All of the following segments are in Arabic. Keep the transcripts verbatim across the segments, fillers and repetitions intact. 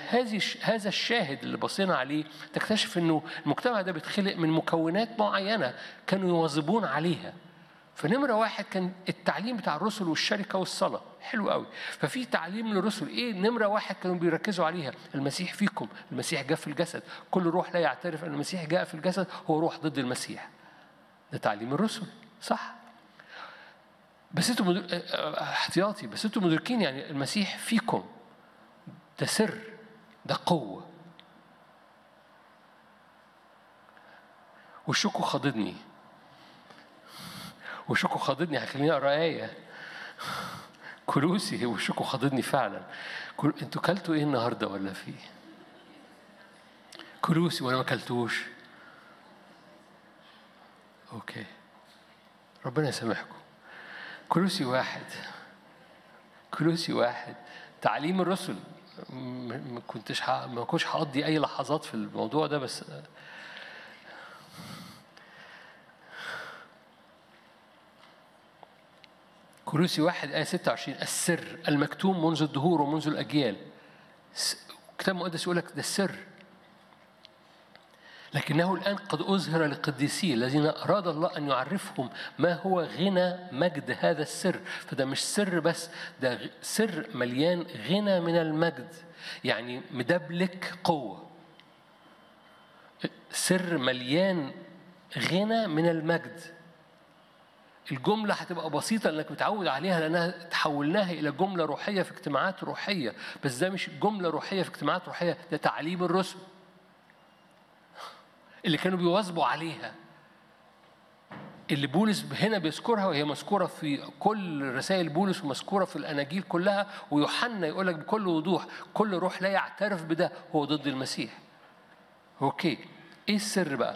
هذه هذا الشاهد اللي بصينا عليه تكتشف إنه المجتمع ده بيتخلق من مكونات معينة كانوا يواظبون عليها. فنمرة واحد كان التعليم بتاع الرسل والشركة والصلاة، حلو قوي. ففي تعليم للرسل، إيه نمرة واحد كانوا بيركزوا عليها؟ المسيح فيكم، المسيح جاء في الجسد، كل روح لا يعترف أن المسيح جاء في الجسد هو روح ضد المسيح. ده تعليم الرسل، صح؟ بس انتوا مدر... احتياطي، بس انتوا مدركين يعني المسيح فيكم ده سر، ده قوة. والشكو خاضدني والشكو خاضدني هيخليني اقرا آية كلوسي. والشكو خاضدني فعلا. كل... انتوا كلتوا ايه النهارده ولا في كلوسي ولا ما كلتوش؟ اوكي، ربنا يسامحكم. كلوسي واحد كلوسي واحد تعليم الرسل. ما كنتش ما كنتش هقضي اي لحظات في الموضوع ده، بس كلوسي واحد آية ستة وعشرين، السر المكتوم منذ الدهور ومنذ الأجيال. الكتاب المقدس يقول لك ده السر، لكنه الآن قد أظهر للقديسين الذين أراد الله أن يعرفهم ما هو غنى مجد هذا السر. فده مش سر بس، ده سر مليان غنى من المجد، يعني مدبلك قوة. سر مليان غنى من المجد. الجملة هتبقى بسيطة لأنك متعود عليها، لأنها تحولناها إلى جملة روحية في اجتماعات روحية. بس ده مش جملة روحية في اجتماعات روحية، ده تعليم الرسل اللي كانوا بيواظبوا عليها، اللي بولس هنا بيذكرها، وهي مذكورة في كل رسائل بولس ومذكورة في الأناجيل كلها. ويوحنا يقول لك بكل وضوح كل روح لا يعترف بده هو ضد المسيح. أوكي، إيه السر بقى؟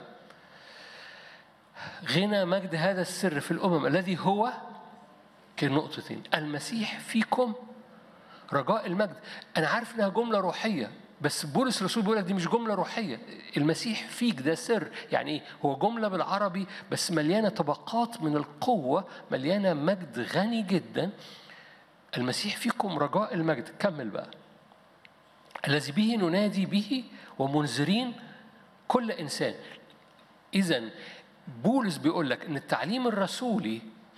غنى مجد هذا السر في الأمم الذي هو كنقطتين، المسيح فيكم رجاء المجد. أنا عارف إنها جملة روحية، بس بولس الرسول بيقول لك دي مش جملة روحية. المسيح فيك ده سر، يعني هو جملة بالعربي بس مليانة طبقات من القوة، مليانة مجد غني جدا. المسيح فيكم رجاء المجد. كمل بقى، الذي به ننادي به ومنذرين كل إنسان. إذن بولس بيقول لك إن التعليم الرسولي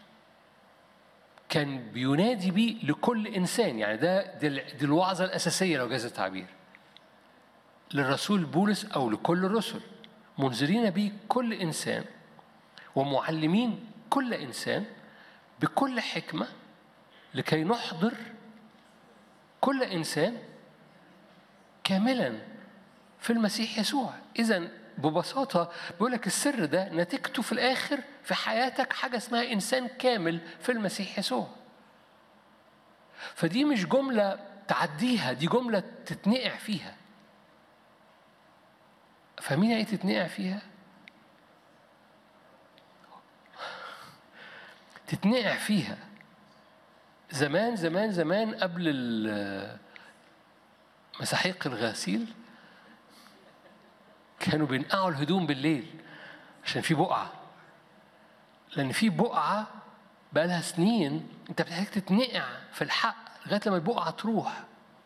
كان بينادي بيه لكل إنسان، يعني ده دي الوعظة الأساسية لو جاز التعبير للرسول بولس أو لكل الرسل. منذرين به كل إنسان ومعلمين كل إنسان بكل حكمة لكي نحضر كل إنسان كاملا في المسيح يسوع. إذن ببساطة بيقول لك السر ده نتيجته في الآخر في حياتك حاجة اسمها إنسان كامل في المسيح يسوع. فدي مش جملة تعديها، دي جملة تتنقع فيها. فاهمين ايه تتنقع فيها؟ تتنقع فيها. زمان زمان زمان قبل مساحيق الغسيل كانوا بينقعوا الهدوم بالليل عشان في بقعة، لأن في بقعة بقالها سنين أنت بتحتاج تتنقع في الحق لغاية لما البقعة تروح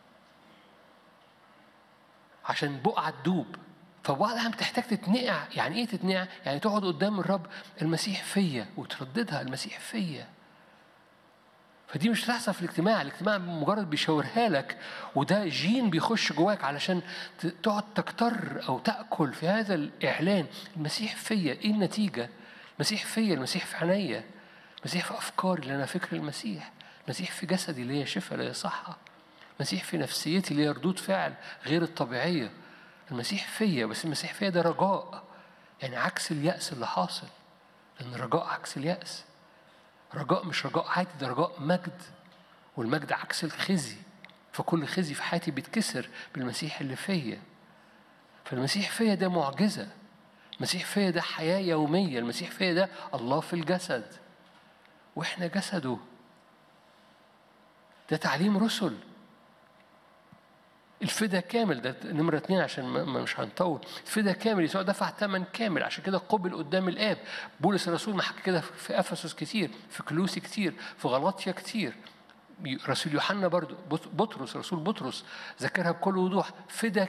عشان البقعة تدوب. فبعضها بتحتاج تتنقع. يعني إيه تتنقع؟ يعني تقعد قدام الرب المسيح فيا وترددها المسيح فيا. فدي مش تحصل في الاجتماع، الاجتماع مجرد بيشاورها لك، وده جين بيخش جواك علشان تقعد تكتر أو تأكل في هذا الإعلان. المسيح فيا، إيه النتيجة؟ المسيح فيا، المسيح في عينيا، المسيح في أفكاري اللي أنا فكر المسيح، المسيح في جسدي اللي هي شفاء اللي هي صحة، المسيح في نفسيتي اللي هي ردود فعل غير الطبيعية. المسيح فيا، بس المسيح فيا ده رجاء، يعني عكس اليأس اللي حاصل، لأن الرجاء عكس اليأس. رجاء مش رجاء عادي، ده رجاء مجد، والمجد عكس الخزي. فكل خزي في حياتي بيتكسر بالمسيح اللي فيا. فالمسيح فيا ده معجزة، المسيح فيا ده حياة يومية، المسيح فيا ده الله في الجسد وإحنا جسده. ده تعليم رسل. الفدا كامل ده نمرة اتنين عشان ما مش هنطول. الفدا كامل، يسوع دفع ثمن كامل، عشان كده قبل قدام الآب. بولس الرسول ما حكى كده في أفسس كتير، في كلوسي كتير، في غلاطيا كتير. رسول يوحنا برضو، بطرس رسول بطرس ذكرها بكل وضوح، فدا